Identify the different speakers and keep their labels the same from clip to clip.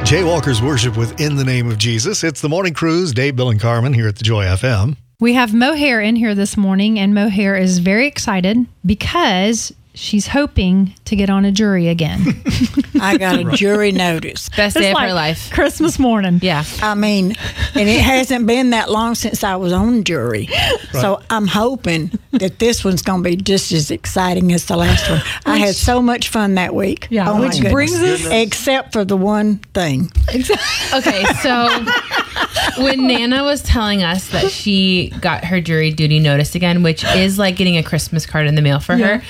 Speaker 1: Jaywalkers worship with In the Name of Jesus. It's the Morning Cruise. Dave, Bill, and Carmen here at the Joy FM.
Speaker 2: We have Mohair in here this morning, and Mohair is very excited because she's hoping to get on a jury again.
Speaker 3: I got a jury notice.
Speaker 4: Best day of her life.
Speaker 2: Christmas morning.
Speaker 4: Yeah.
Speaker 3: I mean, and it hasn't been that long since I was on jury. Right. So I'm hoping that this one's going to be just as exciting as the last one. I had so much fun that week.
Speaker 2: Yeah,
Speaker 3: oh
Speaker 2: which brings us...
Speaker 3: Except for the one thing.
Speaker 4: Okay, so when Nana was telling us that she got her jury duty notice again, which is like getting a Christmas card in the mail for her,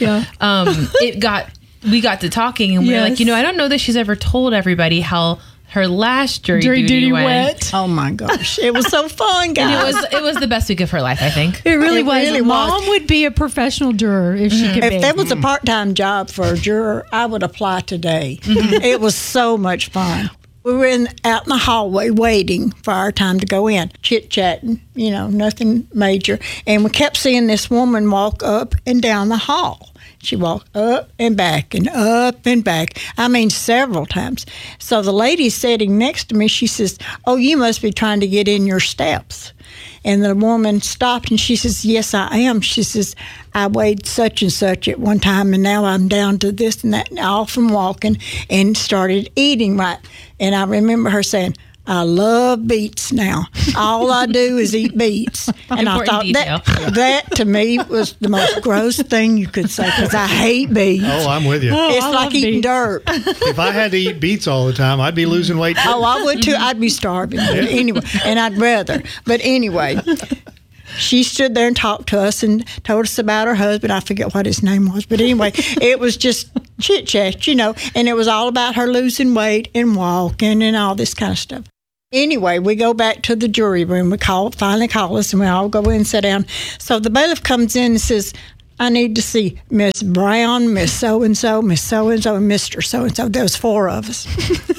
Speaker 4: we got to talking, and we were like, I don't know that she's ever told everybody how her last jury duty went.
Speaker 3: Oh my gosh, it was so fun, guys!
Speaker 4: And it was the best week of her life, I think.
Speaker 2: It really was. Mom would be a professional juror if she could.
Speaker 3: If there was a part-time job for a juror, I would apply today. It was so much fun. We were out in the hallway waiting for our time to go in, chit-chatting, nothing major. And we kept seeing this woman walk up and down the hall. She walked up and back and up and back. I mean, several times. So the lady sitting next to me, she says, "Oh, you must be trying to get in your steps." And the woman stopped and she says, "Yes, I am." She says, "I weighed such and such at one time, and now I'm down to this and that, and off from walking," and started eating right. And I remember her saying, "I love beets now. All I do is eat beets." And I thought that to me was the most gross thing you could say, because I hate beets.
Speaker 1: Oh, I'm with you.
Speaker 3: It's like eating dirt.
Speaker 1: If I had to eat beets all the time, I'd be losing weight too.
Speaker 3: Oh, I would too. I'd be starving. But anyway, and I'd rather. But anyway, she stood there and talked to us and told us about her husband. I forget what his name was. But anyway, it was just chit-chat, and it was all about her losing weight and walking and all this kind of stuff. Anyway, we go back to the jury room. Finally call us, and we all go in and sit down. So the bailiff comes in and says, "I need to see Miss Brown, Miss So-and-so, Miss So-and-so, and Mr. So-and-so." There was 4 of us.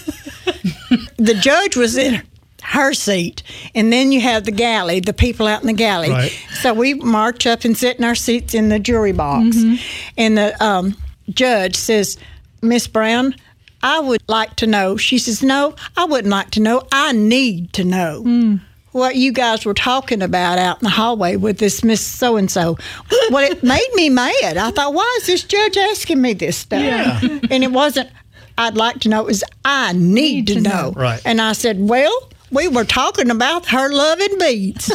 Speaker 3: The judge was in her seat, and then you have the galley, the people out in the galley. Right. So we march up and sit in our seats in the jury box. And the judge says, "Miss Brown, I would like to know." She says, "No, I wouldn't like to know. I need to know what you guys were talking about out in the hallway with this Miss So-and-so." Well, it made me mad. I thought, why is this judge asking me this stuff? Yeah. And it wasn't, "I'd like to know." It was, "I need to know."
Speaker 1: Right.
Speaker 3: And I said, "Well, we were talking about her loving beets."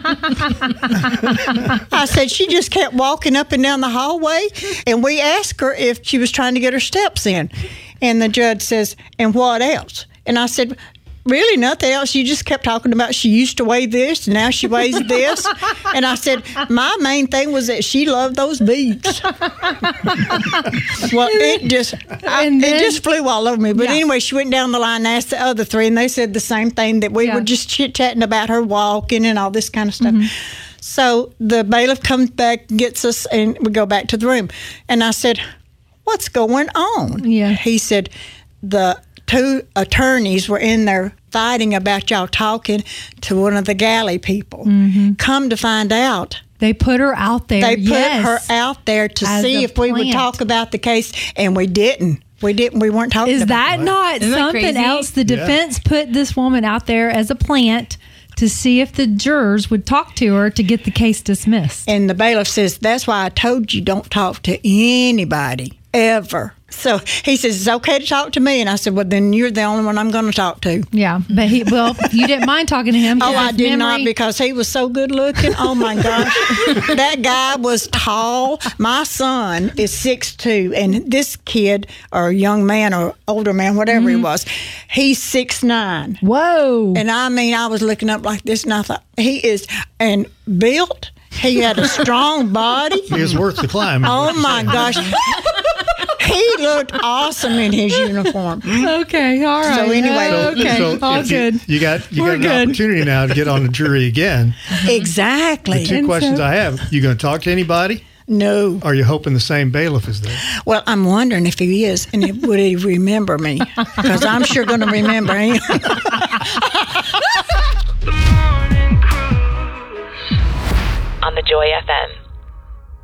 Speaker 3: I said, "She just kept walking up and down the hallway, and we asked her if she was trying to get her steps in." And the judge says, "And what else?" And I said, "Really nothing else. You just kept talking about she used to weigh this, and now she weighs this." And I said, "My main thing was that she loved those beets." Well, it just flew all over me. But anyway, she went down the line and asked the other 3, and they said the same thing, that we were just chit-chatting about her walking and all this kind of stuff. So the bailiff comes back and gets us, and we go back to the room. And I said, "What's going on?"
Speaker 2: Yeah.
Speaker 3: He said, "The 2 attorneys were in there fighting about y'all talking to one of the galley people. Come to find out,
Speaker 2: they put her out there.
Speaker 3: They put her out there to see if we would talk about the case, and we didn't. We weren't talking about it."
Speaker 2: Is that not something else? The defense put this woman out there as a plant to see if the jurors would talk to her to get the case dismissed.
Speaker 3: And the bailiff says, "That's why I told you don't talk to anybody, ever." So he says, "It's okay to talk to me." And I said, "Well, then you're the only one I'm going to talk to."
Speaker 2: Yeah, but you didn't mind talking to him.
Speaker 3: Oh, I did not, because he was so good looking. Oh my gosh. That guy was tall. My son is 6'2", and this kid, or young man, or older man, whatever he was, he's 6'9".
Speaker 2: Whoa.
Speaker 3: And I mean, I was looking up like this, and I thought, he is, and built. He had a strong body.
Speaker 1: He is worth the climb.
Speaker 3: Oh my gosh. He looked awesome in his uniform.
Speaker 2: Okay, all right.
Speaker 3: So anyway,
Speaker 2: all good.
Speaker 1: You got an opportunity now to get on the jury again.
Speaker 3: Exactly.
Speaker 1: The 2 questions I have: you going to talk to anybody?
Speaker 3: No.
Speaker 1: Are you hoping the same bailiff is there?
Speaker 3: Well, I'm wondering if he is, and would he remember me? Because I'm sure going to remember him.
Speaker 5: On the Joy FM.